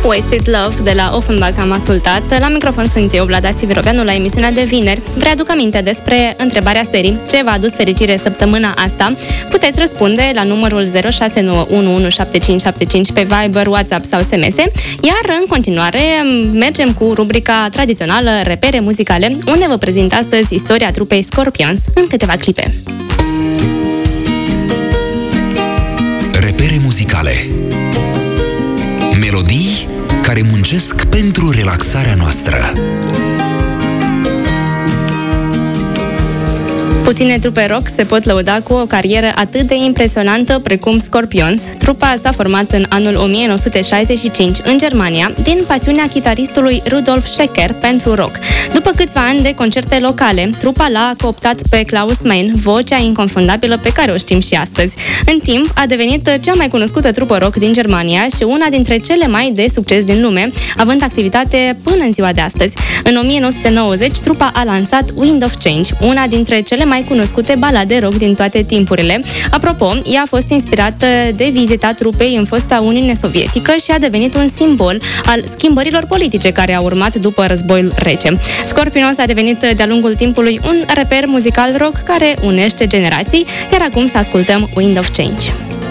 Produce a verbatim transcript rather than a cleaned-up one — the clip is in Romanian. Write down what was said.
Wasted Love de la Offenbach am ascultat. La microfon sunt eu, Vlada Siviroveanu, la emisiunea de vineri. Vă aduc aminte despre întrebarea serii: ce v-a adus fericire săptămâna asta? Puteți răspunde la numărul zero șase nouă unu unu șapte cinci șapte cinci pe Viber, WhatsApp sau S M S. Iar în continuare mergem cu rubrica tradițională Repere muzicale, unde vă prezint astăzi istoria trupei Scorpions în câteva clipe. Repere muzicale. Melodii care muncesc pentru relaxarea noastră. Puține trupe rock se pot lăuda cu o carieră atât de impresionantă precum Scorpions. Trupa s-a format în anul o mie nouă sute șaizeci și cinci în Germania, din pasiunea chitaristului Rudolf Schecker pentru rock. După câțiva ani de concerte locale, trupa l-a cooptat pe Klaus Meine, vocea inconfundabilă pe care o știm și astăzi. În timp, a devenit cea mai cunoscută trupă rock din Germania și una dintre cele mai de succes din lume, având activitate până în ziua de astăzi. În o mie nouă sute nouăzeci, trupa a lansat Wind of Change, una dintre cele mai cunoscute balade rock din toate timpurile. Apropo, ea a fost inspirată de vizita trupei în fosta Uniune Sovietică și a devenit un simbol al schimbărilor politice care au urmat după războiul rece. Scorpions a devenit de-a lungul timpului un reper muzical rock care unește generații, iar acum să ascultăm Wind of Change.